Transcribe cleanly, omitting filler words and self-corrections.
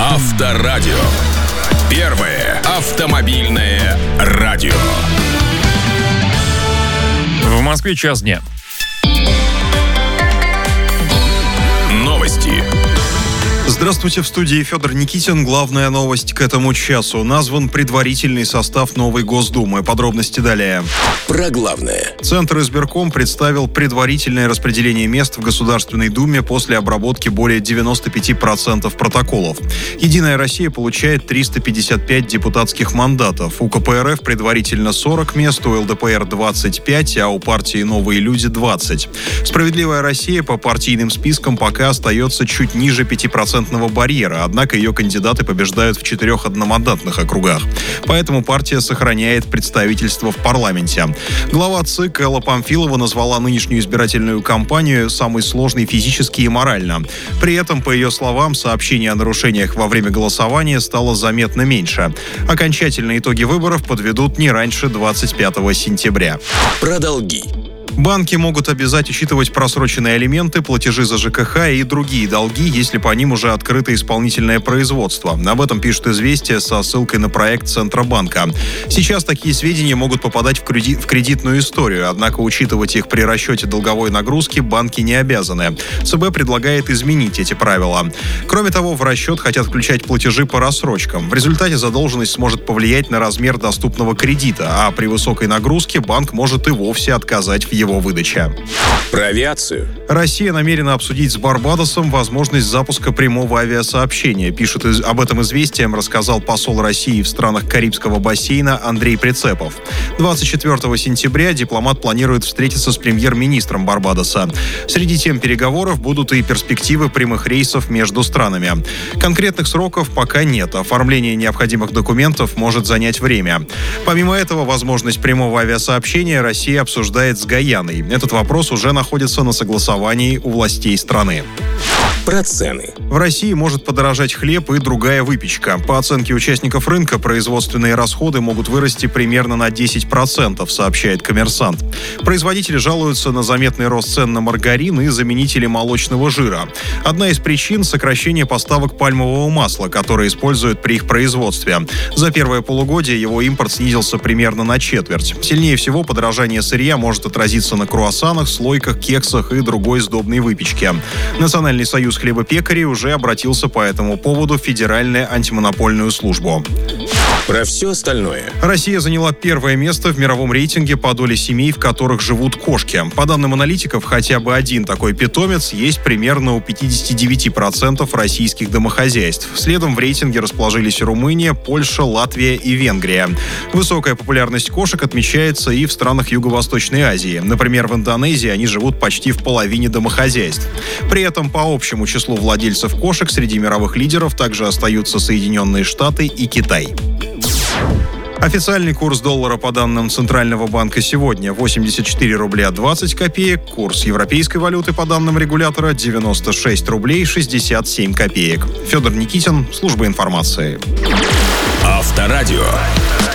Авторадио. Первое автомобильное радио. В Москве час дня. Новости. Здравствуйте, в студии Федор Никитин. Главная новость к этому часу. Назван предварительный состав новой Госдумы. Подробности далее. Про главное. Центр избирком представил предварительное распределение мест в Государственной Думе после обработки более 95% протоколов. «Единая Россия» получает 355 депутатских мандатов. У КПРФ предварительно 40 мест, у ЛДПР 25, а у партии «Новые люди» 20. «Справедливая Россия» по партийным спискам пока остается чуть ниже 5% барьера, однако ее кандидаты побеждают в 4 одномандатных округах. Поэтому партия сохраняет представительство в парламенте. Глава ЦИК Элла Памфилова назвала нынешнюю избирательную кампанию самой сложной физически и морально. При этом, по ее словам, сообщений о нарушениях во время голосования стало заметно меньше. Окончательные итоги выборов подведут не раньше 25 сентября. Про долги. Банки могут обязать учитывать просроченные алименты, платежи за ЖКХ и другие долги, если по ним уже открыто исполнительное производство. Об этом пишет «Известия» со ссылкой на проект Центробанка. Сейчас такие сведения могут попадать в кредитную историю, однако учитывать их при расчете долговой нагрузки банки не обязаны. ЦБ предлагает изменить эти правила. Кроме того, в расчет хотят включать платежи по рассрочкам. В результате задолженность сможет повлиять на размер доступного кредита, а при высокой нагрузке банк может и вовсе отказать в его выдаче. Про авиацию. Россия намерена обсудить с Барбадосом возможность запуска прямого авиасообщения. Пишет об этом «Известиям», рассказал посол России в странах Карибского бассейна Андрей Прицепов. 24 сентября дипломат планирует встретиться с премьер-министром Барбадоса. Среди тем переговоров будут и перспективы прямых рейсов между странами. Конкретных сроков пока нет. Оформление необходимых документов может занять время. Помимо этого, возможность прямого авиасообщения Россия обсуждает с Гайаной. Этот вопрос уже находится на согласовании у властей страны. Про цены. В России может подорожать хлеб и другая выпечка. По оценке участников рынка, производственные расходы могут вырасти примерно на 10%, сообщает «Коммерсант». Производители жалуются на заметный рост цен на маргарин и заменители молочного жира. Одна из причин – сокращение поставок пальмового масла, которое используют при их производстве. За первое полугодие его импорт снизился примерно на четверть. Сильнее всего подорожание сырья может отразиться на круассанах, слойках, кексах и другой сдобной выпечке. Национальный союз хлебопекарей уже обратился по этому поводу в Федеральную антимонопольную службу. Про все остальное. Россия заняла первое место в мировом рейтинге по доле семей, в которых живут кошки. По данным аналитиков, хотя бы один такой питомец есть примерно у 59% российских домохозяйств. Следом в рейтинге расположились Румыния, Польша, Латвия и Венгрия. Высокая популярность кошек отмечается и в странах Юго-Восточной Азии. Например, в Индонезии они живут почти в половине домохозяйств. При этом по общему числу владельцев кошек среди мировых лидеров также остаются Соединенные Штаты и Китай. Официальный курс доллара по данным Центрального банка сегодня 84 рубля 20 копеек. Курс европейской валюты по данным регулятора 96 рублей 67 копеек. Федор Никитин, служба информации. Авторадио.